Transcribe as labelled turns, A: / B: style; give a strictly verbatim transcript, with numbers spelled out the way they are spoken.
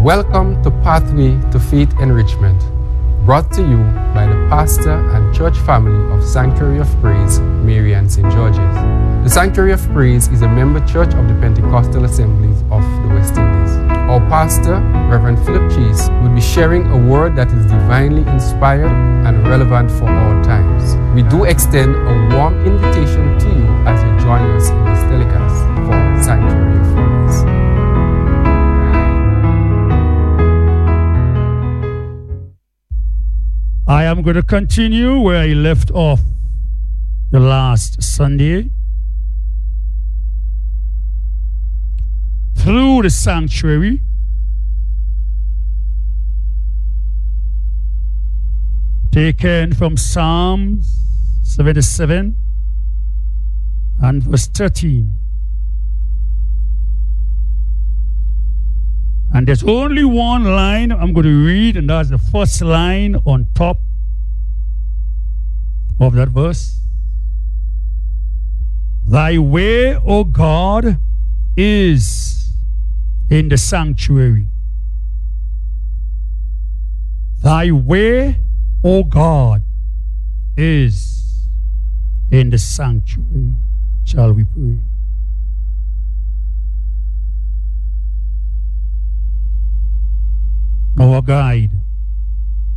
A: Welcome to Pathway to Faith Enrichment, brought to you by the pastor and church family of Sanctuary of Praise, Marian Saint George's. The Sanctuary of Praise is a member church of the Pentecostal Assemblies of the West Indies. Our pastor, Reverend Philip Chase, will be sharing a word that is divinely inspired and relevant for all times. We do extend a warm invitation to you as you join us in this telecast for Sanctuary of Praise.
B: I am going to continue where I left off the last Sunday. Through the sanctuary, taken from Psalms seventy-seven and verse thirteen. And there's only one line I'm going to read, and that's the first line on top of that verse. Thy way, O God, is in the sanctuary. Thy way, O God, is in the sanctuary. Shall we pray? Our guide,